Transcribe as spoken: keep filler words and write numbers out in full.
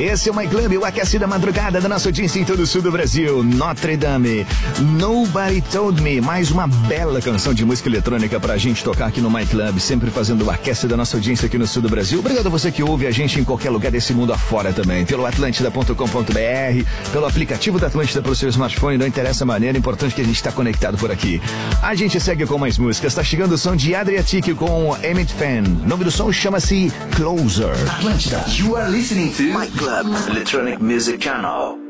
Esse é o My Club, o aquece da madrugada da nossa audiência em todo o sul do Brasil. Notre Dame, Nobody Told Me, mais uma bela canção de música eletrônica pra gente tocar aqui no My Club, sempre fazendo o aquece da nossa audiência aqui no sul do Brasil. Obrigado a você que ouve a gente em qualquer lugar desse mundo afora também, pelo atlântida ponto com ponto br, pelo aplicativo da Atlântida para o seu smartphone, não interessa a maneira, importante que a gente está conectado por aqui. A gente segue com mais músicas, tá chegando o som de Adriatic com Emmett Fan. O nome do som chama-se Closer. Atlântida, you are listening to My Club Electronic Music Channel.